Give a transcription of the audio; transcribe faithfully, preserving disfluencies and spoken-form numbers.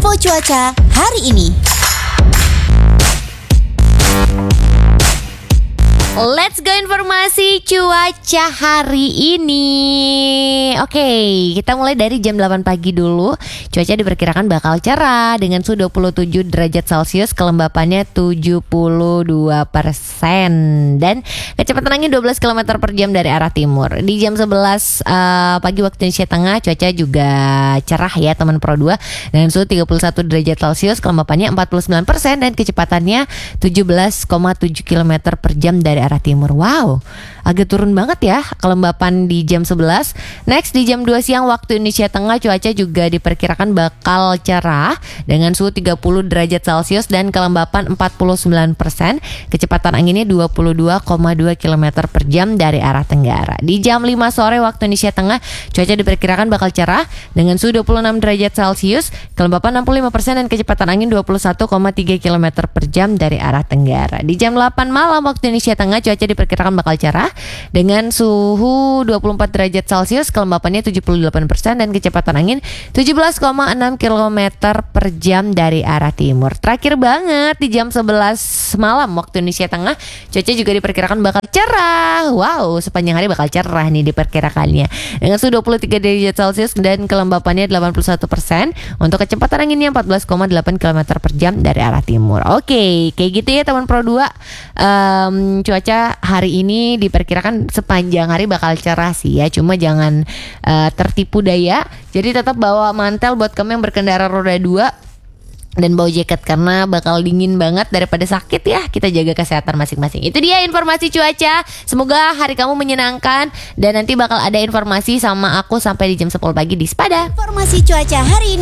Info cuaca hari ini. Let's go informasi cuaca hari ini. Oke, kita mulai dari jam delapan pagi dulu. Cuaca diperkirakan bakal cerah dengan suhu dua puluh tujuh derajat Celcius, kelembapannya tujuh puluh dua persen dan kecepatan angin dua belas kilometer per jam dari arah timur. Di jam sebelas uh, pagi waktu Indonesia Tengah, cuaca juga cerah ya teman Pro dua, dengan suhu tiga puluh satu derajat Celcius, kelembapannya empat puluh sembilan persen dan kecepatannya tujuh belas koma tujuh kilometer per jam dari arah timur. Wow, agak turun banget ya kelembapan di jam sebelas. Next, di jam dua siang waktu Indonesia Tengah, cuaca juga diperkirakan bakal cerah dengan suhu tiga puluh derajat Celcius dan kelembapan empat puluh sembilan persen. Kecepatan anginnya dua puluh dua koma dua kilometer per jam dari arah tenggara. Di jam lima sore waktu Indonesia Tengah, cuaca diperkirakan bakal cerah dengan suhu dua puluh enam derajat Celcius, kelembapan enam puluh lima persen dan kecepatan angin dua puluh satu koma tiga kilometer per jam dari arah tenggara. Di jam delapan malam waktu Indonesia Tengah, cuaca diperkirakan bakal cerah dengan suhu dua puluh empat derajat Celcius, kelembapannya tujuh puluh delapan persen dan kecepatan angin tujuh belas koma enam kilometer per jam dari arah timur. Terakhir banget di jam sebelas malam waktu Indonesia Tengah, cuaca juga diperkirakan bakal cerah. Wow, sepanjang hari bakal cerah nih diperkirakannya dengan suhu dua puluh tiga derajat Celcius dan kelembapannya delapan puluh satu persen. Untuk kecepatan anginnya empat belas koma delapan kilometer per jam dari arah timur. Oke, kayak gitu ya teman Pro dua. um, Cuaca hari ini diperkirakan sepanjang hari bakal cerah sih ya, cuma jangan uh, tertipu daya. Jadi tetap bawa mantel buat kamu yang berkendara roda dua dan bawa jaket karena bakal dingin banget. Daripada sakit ya, kita jaga kesehatan masing-masing. Itu dia informasi cuaca. Semoga hari kamu menyenangkan dan nanti bakal ada informasi sama aku sampai di jam sepuluh pagi di Sepada. Informasi cuaca hari ini